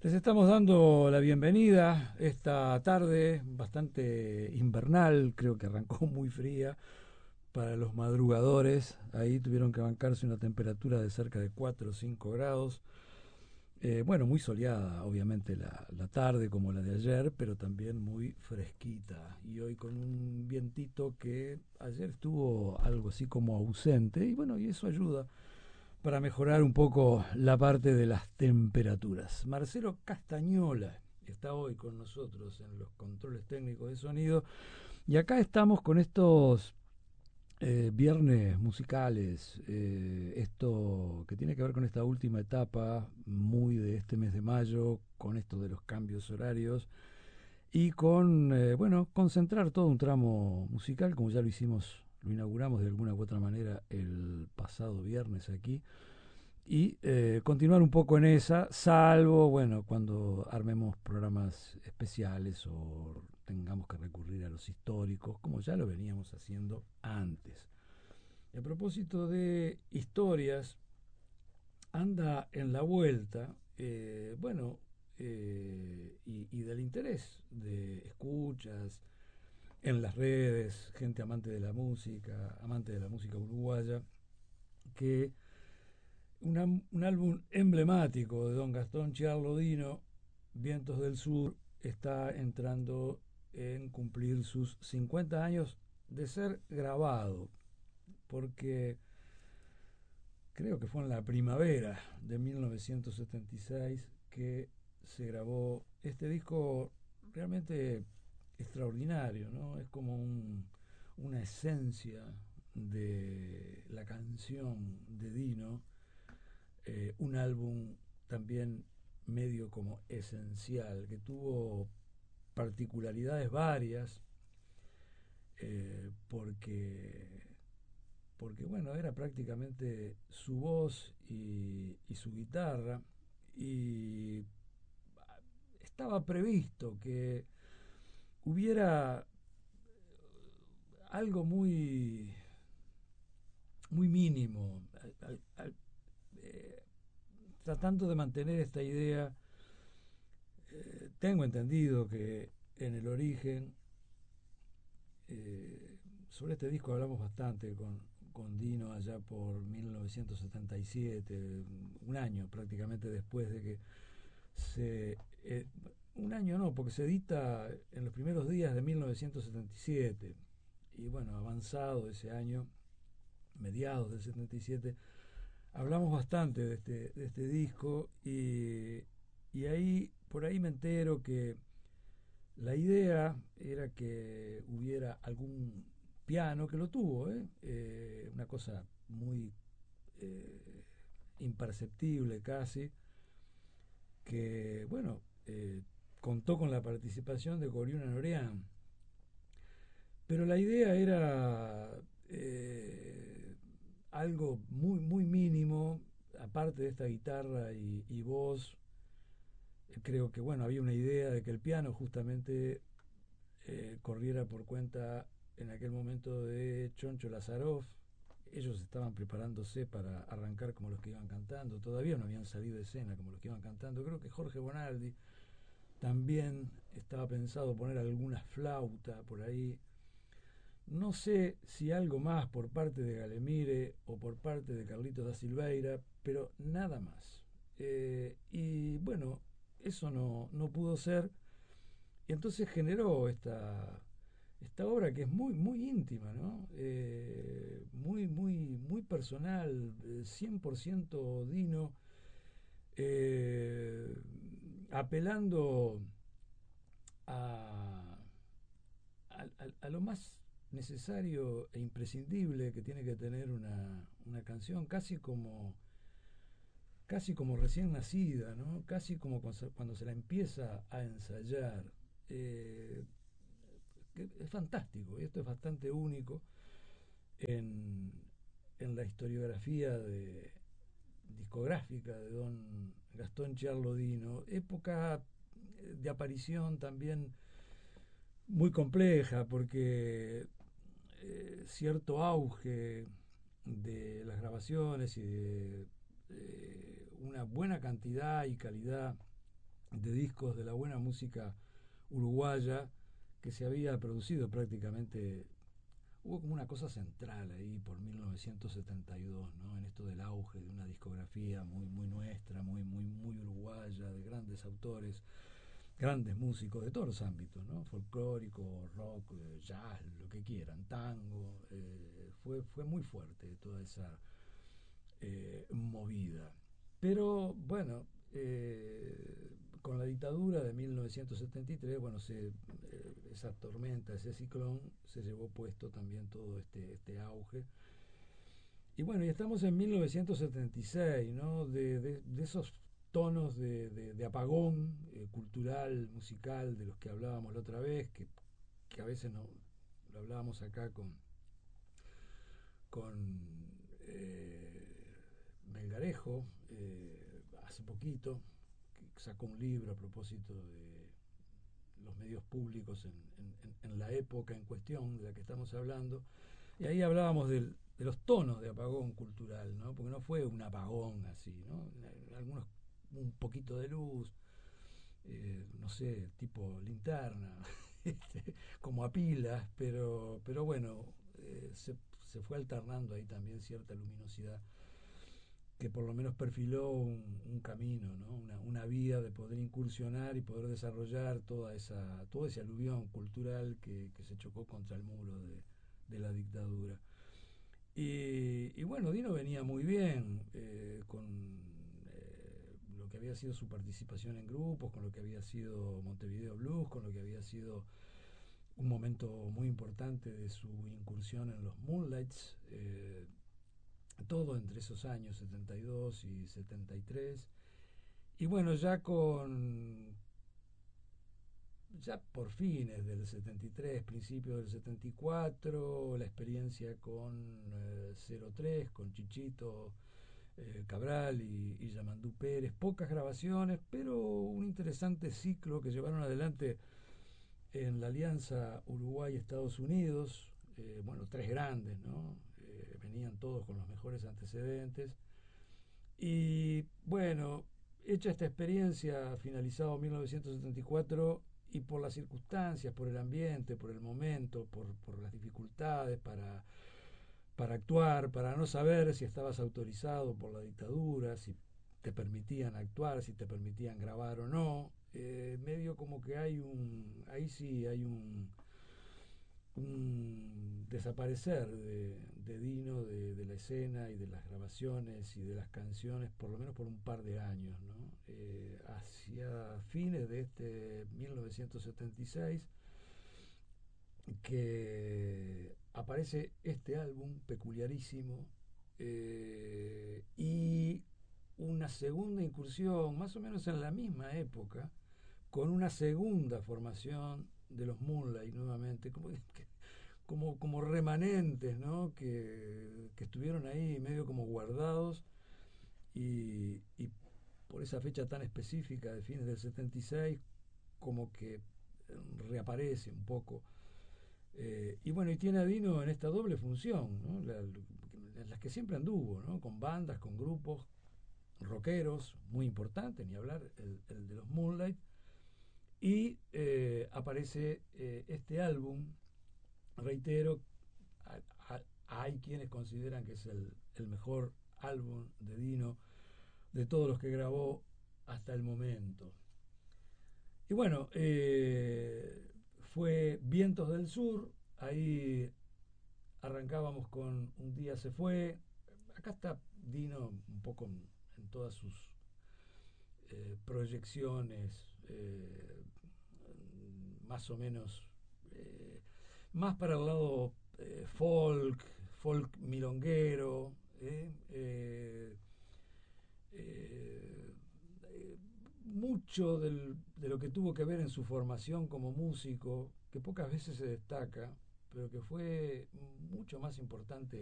Les estamos dando la bienvenida esta tarde bastante invernal, creo que arrancó muy fría para los madrugadores. Ahí tuvieron que bancarse una temperatura de cerca de 4 o 5 grados. Bueno, muy soleada, obviamente, la tarde como la de ayer, pero también muy fresquita. Y hoy con un vientito que ayer estuvo algo así como ausente. Y bueno, y eso ayuda para mejorar un poco la parte de las temperaturas. Marcelo Castañola está hoy con nosotros en los controles técnicos de sonido y acá estamos con estos viernes musicales, esto que tiene que ver con esta última etapa muy de este mes de mayo, con esto de los cambios horarios y con, bueno, concentrar todo un tramo musical como ya lo hicimos, lo inauguramos de alguna u otra manera el pasado viernes aquí y continuar un poco en esa, salvo, bueno, cuando armemos programas especiales o tengamos que recurrir a los históricos, como ya lo veníamos haciendo antes. Y a propósito de historias, anda en la vuelta, bueno, y del interés de escuchas en las redes, gente amante de la música uruguaya, que un álbum emblemático de don Gastón Chiarlodino, Vientos del Sur, está entrando en cumplir sus 50 años de ser grabado, porque creo que fue en la primavera de 1976 que se grabó este disco realmente extraordinario, ¿no? Es como una esencia de la canción de Dino, un álbum también medio como esencial, que tuvo particularidades varias, porque, porque bueno, era prácticamente su voz y su guitarra, y estaba previsto que hubiera algo muy mínimo, eh, tratando de mantener esta idea. Tengo entendido que en el origen, sobre este disco hablamos bastante con Dino allá por 1977, un año prácticamente después de que se... un año no, porque se edita en los primeros días de 1977. Y bueno, avanzado ese año, mediados del 77, hablamos bastante de este disco y ahí, por ahí me entero que la idea era que hubiera algún piano, que lo tuvo, una cosa muy eh, imperceptible casi, que bueno, contó con la participación de Coriuna Norian. Pero la idea era algo muy mínimo, aparte de esta guitarra y voz. Creo que bueno, había una idea de que el piano justamente corriera por cuenta en aquel momento de Choncho Lazaroff. Ellos estaban preparándose para arrancar como los que iban cantando, todavía no habían salido de escena como los que iban cantando. Creo que Jorge Bonaldi también estaba pensado poner alguna flauta por ahí. No sé si algo más por parte de Galemire o por parte de Carlitos da Silveira, pero nada más. Y bueno, eso no pudo ser. Y entonces generó esta obra que es muy íntima, ¿no? Muy personal, 100% Dino, eh, apelando a, a lo más necesario e imprescindible que tiene que tener una canción, casi como recién nacida, ¿no? Casi como cuando se la empieza a ensayar. Eh, es fantástico, y esto es bastante único en, en la historiografía discográfica de don Gastón Chiarlodino, época de aparición también muy compleja, porque cierto auge de las grabaciones y de una buena cantidad y calidad de discos de la buena música uruguaya que se había producido prácticamente. Hubo como una cosa central ahí por 1972, ¿no? En esto del auge de una discografía muy nuestra, muy uruguaya, de grandes autores, grandes músicos de todos los ámbitos, ¿no? Folclórico, rock, jazz, lo que quieran, tango. Fue muy fuerte toda esa movida. Pero bueno, con la dictadura de 1973, bueno, esa tormenta, ese ciclón, se llevó puesto también todo este auge. Y bueno, y estamos en 1976, ¿no? De esos tonos de apagón cultural, musical, de los que hablábamos la otra vez, que a veces no lo hablábamos acá con Melgarejo, hace poquito, que sacó un libro a propósito de los medios públicos en la época en cuestión de la que estamos hablando, y ahí hablábamos de los tonos de apagón cultural, ¿no? Porque no fue un apagón así, ¿no? Algunos, un poquito de luz, no sé, tipo linterna, como a pilas, pero bueno, se fue alternando ahí también cierta luminosidad que por lo menos perfiló un camino, ¿no? Una vía de poder incursionar y poder desarrollar todo ese aluvión cultural que se chocó contra el muro de la dictadura. Y bueno, Dino venía muy bien con lo que había sido su participación en grupos, con lo que había sido Montevideo Blues, con lo que había sido un momento muy importante de su incursión en los Moonlights, todo entre esos años 72 y 73. Y bueno, ya por fines del 73, principios del 74, la experiencia con 03, con Chichito Cabral y Yamandú Pérez, pocas grabaciones, pero un interesante ciclo que llevaron adelante en la alianza Uruguay-Estados Unidos, bueno, tres grandes, ¿no? Venían todos con los mejores antecedentes. Y bueno, hecha esta experiencia, finalizado 1974, y por las circunstancias, por el ambiente, por el momento, por las dificultades para actuar, para no saber si estabas autorizado por la dictadura, si te permitían actuar, si te permitían grabar o no, medio como que ahí sí hay un desaparecer de Dino, de la escena y de las grabaciones y de las canciones, por lo menos por un par de años, ¿no? Hacia fines de este 1976, que aparece este álbum peculiarísimo y una segunda incursión, más o menos en la misma época, con una segunda formación de los Moonlight nuevamente, como remanentes, ¿no? Que estuvieron ahí medio como guardados y por esa fecha tan específica de fines del 76, como que reaparece un poco. Y bueno, y tiene a Dino en esta doble función, ¿no? Las que siempre anduvo, ¿no? Con bandas, con grupos rockeros, muy importantes, ni hablar el de los Moonlight. Y aparece este álbum, reitero, a- hay quienes consideran que es el mejor álbum de Dino de todos los que grabó hasta el momento. Y bueno, fue Vientos del Sur, ahí arrancábamos con Un día se fue. Acá está Dino un poco en todas sus proyecciones, más o menos, más para el lado folk milonguero, eh, mucho de lo que tuvo que ver en su formación como músico, que pocas veces se destaca, pero que fue mucho más importante